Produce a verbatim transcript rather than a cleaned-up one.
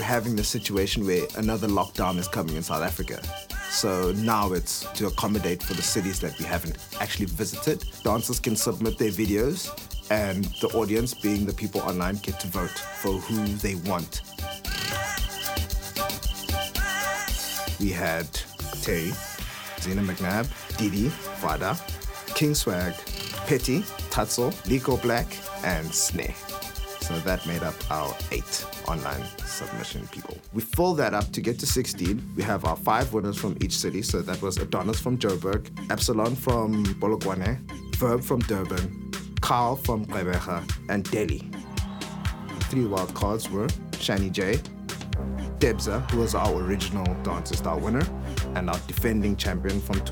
having the situation where another lockdown is coming in South Africa. So now it's to accommodate for the cities that we haven't actually visited. Dancers can submit their videos and the audience, being the people online, get to vote for who they want. We had Terry, Zena McNabb, Didi, Fada, King Swag, Petty, Tatzel, Liko Black, and Snare. So that made up our eight online submission people. We filled that up to get to sixteen. We have our five winners from each city. So that was Adonis from Joburg, Epsilon from Polokwane, Verb from Durban, Carl from Gqeberha, and Delhi. Three wild cards were Shani J, Debza, who was our original Dancer Star winner, and our defending champion from